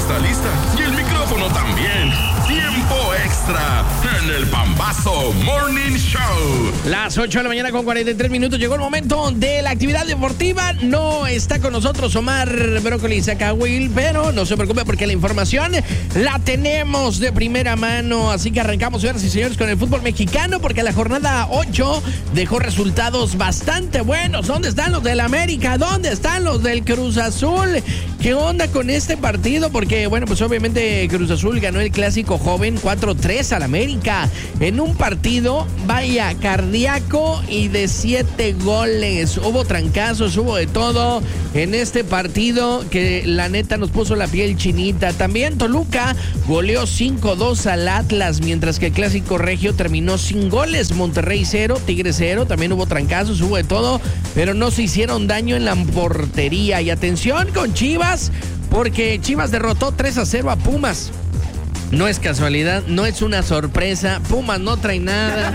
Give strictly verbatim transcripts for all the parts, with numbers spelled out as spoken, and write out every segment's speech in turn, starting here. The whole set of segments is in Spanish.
está lista y el micrófono también. Tiempo extra en el Pambazo Morning Show. Las ocho de la mañana con cuarenta y tres minutos. Llegó el momento de la actividad deportiva. No está con nosotros Omar Brócoli Zacahuil, pero no se preocupe porque la información la tenemos de primera mano. Así que arrancamos, señoras y señores, con el fútbol mexicano, porque la jornada ocho dejó resultados bastante buenos. ¿Dónde están los del América? ¿Dónde están los del Cruz Azul? ¿Qué onda con este partido? Porque, bueno, pues obviamente Cruz Azul ganó el clásico joven cuatro tres al América en un partido, vaya, cardíaco y de siete goles. Hubo trancazos, hubo de todo en este partido que la neta nos puso la piel chinita. También Toluca goleó cinco dos al Atlas, mientras que el clásico regio terminó sin goles. Monterrey cero, Tigres cero, también hubo trancazos, hubo de todo, pero no se hicieron daño en la portería. Y atención con Chivas, porque Chivas derrotó tres a cero a Pumas. No es casualidad, no es una sorpresa. Pumas no trae nada.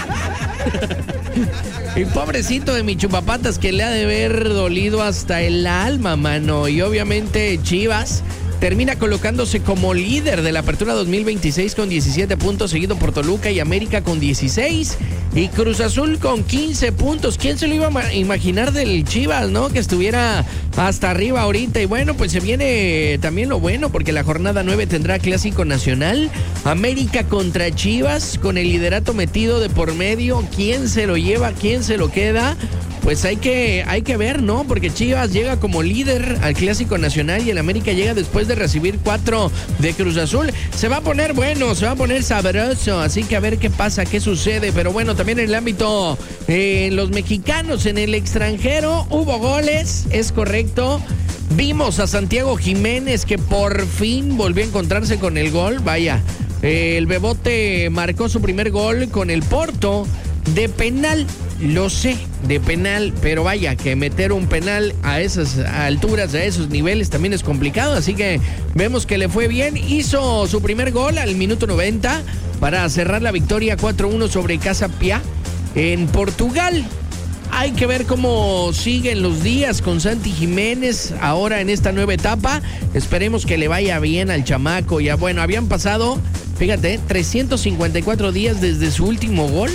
Y pobrecito de mi chupapatas, que le ha de haber dolido hasta el alma, mano. Y obviamente Chivas termina colocándose como líder de la Apertura dos mil veintiséis con diecisiete puntos, seguido por Toluca y América con dieciséis. Y Cruz Azul con quince puntos. ¿Quién se lo iba a imaginar del Chivas, no? Que estuviera hasta arriba ahorita. Y bueno, pues se viene también lo bueno, porque la jornada nueve tendrá Clásico Nacional. América contra Chivas, con el liderato metido de por medio. ¿Quién se lo lleva? ¿Quién se lo queda? Pues hay que, hay que ver, ¿no? Porque Chivas llega como líder al Clásico Nacional y el América llega después de recibir cuatro de Cruz Azul. Se va a poner bueno, se va a poner sabroso, así que a ver qué pasa, qué sucede. Pero bueno, también en el ámbito eh, los mexicanos en el extranjero hubo goles, es correcto. Vimos a Santiago Jiménez, que por fin volvió a encontrarse con el gol. Vaya, eh, el Bebote marcó su primer gol con el Porto de penal. Lo sé, de penal, pero vaya, que meter un penal a esas alturas, a esos niveles también es complicado, así que vemos que le fue bien. Hizo su primer gol al minuto noventa para cerrar la victoria cuatro uno sobre Casa Pia en Portugal. Hay que ver cómo siguen los días con Santi Jiménez ahora en esta nueva etapa. Esperemos que le vaya bien al chamaco. Ya bueno, habían pasado, fíjate, trescientos cincuenta y cuatro días desde su último gol.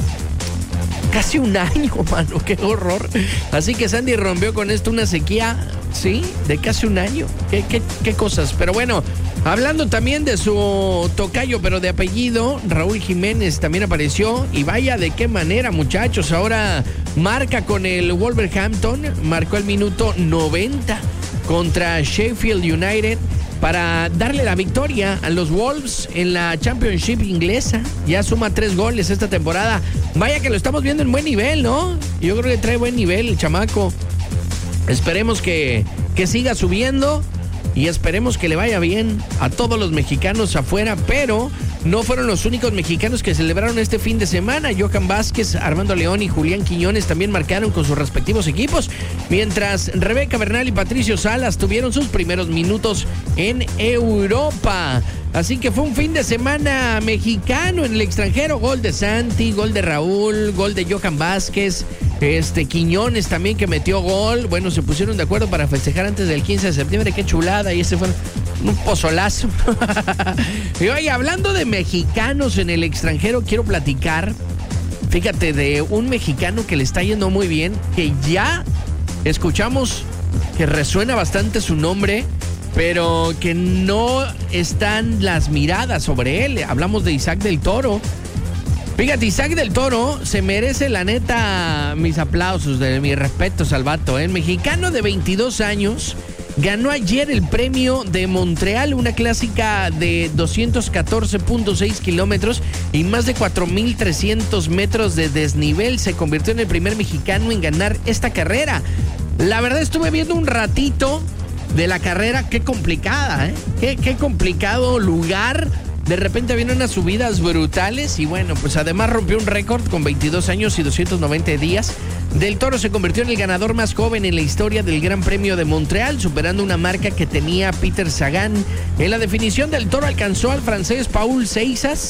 Casi un año, mano, qué horror. Así que Sandy rompió con esto una sequía, sí, de casi un año. Qué, qué, qué cosas. Pero bueno, hablando también de su tocayo, pero de apellido, Raúl Jiménez también apareció. Y vaya de qué manera, muchachos. Ahora marca con el Wolverhampton, marcó el minuto noventa contra Sheffield United para darle la victoria a los Wolves en la Championship inglesa. Ya suma tres goles esta temporada. Vaya que lo estamos viendo en buen nivel, ¿no? Yo creo que trae buen nivel el chamaco. Esperemos que, que siga subiendo y esperemos que le vaya bien a todos los mexicanos afuera, pero no fueron los únicos mexicanos que celebraron este fin de semana. Johan Vázquez, Armando León y Julián Quiñones también marcaron con sus respectivos equipos, mientras Rebeca Bernal y Patricio Salas tuvieron sus primeros minutos en Europa. Así que fue un fin de semana mexicano en el extranjero. Gol de Santi, gol de Raúl, gol de Johan Vázquez, este Quiñones también, que metió gol. Bueno, se pusieron de acuerdo para festejar antes del quince de septiembre. Qué chulada. Y ese fue un pozolazo. Y oye, hablando de mexicanos en el extranjero, quiero platicar, fíjate, de un mexicano que le está yendo muy bien, que ya escuchamos que resuena bastante su nombre, pero que no están las miradas sobre él. Hablamos de Isaac del Toro. Fíjate, Isaac del Toro se merece, la neta, mis aplausos, de mis respetos al vato, ¿eh? El mexicano de veintidós años ganó ayer el premio de Montreal, una clásica de doscientos catorce punto seis kilómetros y más de cuatro mil trescientos metros de desnivel. Se convirtió en el primer mexicano en ganar esta carrera. La verdad, estuve viendo un ratito de la carrera. Qué complicada, ¿eh? Qué, qué complicado lugar. De repente vienen unas subidas brutales y bueno, pues además rompió un récord con veintidós años y doscientos noventa días. Del Toro se convirtió en el ganador más joven en la historia del Gran Premio de Montreal, superando una marca que tenía Peter Sagan. En la definición, Del Toro alcanzó al francés Paul Seixas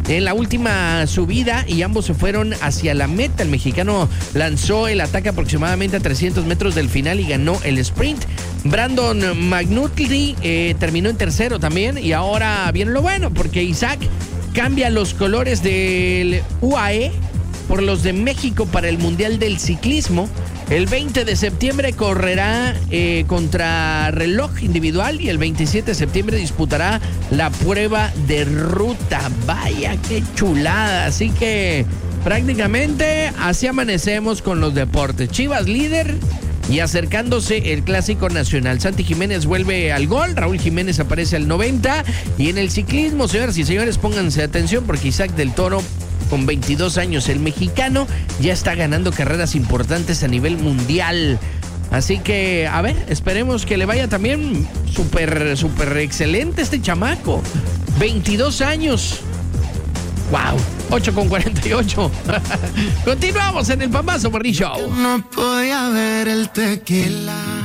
en la última subida y ambos se fueron hacia la meta. El mexicano lanzó el ataque aproximadamente a trescientos metros del final y ganó el sprint. Brandon McNulty eh, terminó en tercero también, y ahora viene lo bueno, porque Isaac cambia los colores del U A E por los de México para el Mundial del Ciclismo. El veinte de septiembre correrá eh, contra reloj individual y el veintisiete de septiembre disputará la prueba de ruta. Vaya, qué chulada. Así que prácticamente así amanecemos con los deportes. Chivas líder y acercándose el Clásico Nacional. Santi Jiménez vuelve al gol, Raúl Jiménez aparece al noventa. Y en el ciclismo, señoras y señores, pónganse atención porque Isaac del Toro, con veintidós años, el mexicano, ya está ganando carreras importantes a nivel mundial. Así que, a ver, esperemos que le vaya también súper, súper excelente este chamaco. veintidós años. Wow, ocho con cuarenta y ocho. Continuamos en el Pambazo Morning Show. No podía ver el tequila.